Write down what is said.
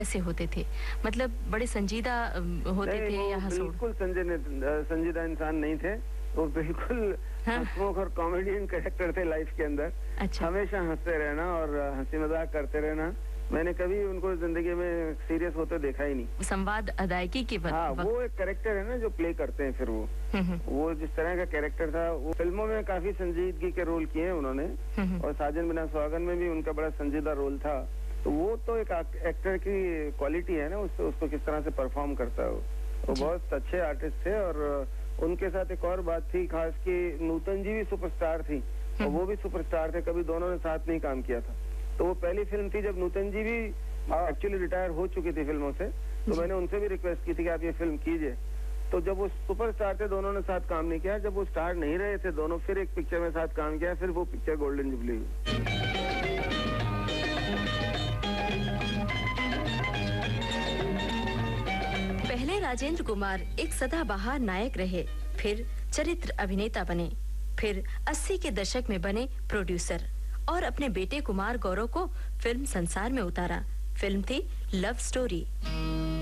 कैसे होते थे? मतलब बड़े संजीदा होते नहीं, थे या वो हँसमुख? बिल्कुल संजीदा इंसान नहीं थे। वो बिल्कुल हाँ। हँसमुख और कॉमेडियन कैरेक्टर थे लाइफ के अंदर। अच्छा। हमेशा हँसते रहना और हँसी मजाक करते रहना। मैंने कभी उनको जिंदगी में सीरियस होते देखा ही नहीं। संवाद अदायगी के हाँ, वक़्त। वो एक कैरेक्टर है ना जो प्ले करते हैं फिर वो। वो जिस तरह का कैरेक्टर था, वो फिल्मों में काफी संजीदगी के रोल किए हैं उन्होंने। और साजन बिना सुहागन में भी उनका बड़ा संजीदा रोल था। तो वो तो एक एक्टर की क्वालिटी है ना, उसको किस तरह से परफॉर्म करता है वो बहुत अच्छे आर्टिस्ट थे। और उनके साथ एक और बात थी खास कि नूतन जी भी सुपरस्टार थी और वो भी सुपरस्टार थे। कभी दोनों ने साथ नहीं काम किया था। तो वो पहली फिल्म थी जब नूतन जी भी एक्चुअली रिटायर हो चुकी थी फिल्मों से। तो मैंने उनसे भी रिक्वेस्ट की थी कि आप ये फिल्म कीजिए। तो जब वो सुपरस्टार थे, दोनों ने साथ काम नहीं किया। जब वो स्टार नहीं रहे थे दोनों, फिर एक पिक्चर में साथ काम किया, फिर वो पिक्चर गोल्डन जुबली हुई। पहले राजेंद्र कुमार एक सदाबहार नायक रहे, फिर चरित्र अभिनेता बने, फिर 80 के दशक में बने प्रोड्यूसर और अपने बेटे कुमार गौरव को फिल्म संसार में उतारा। फिल्म थी लव स्टोरी।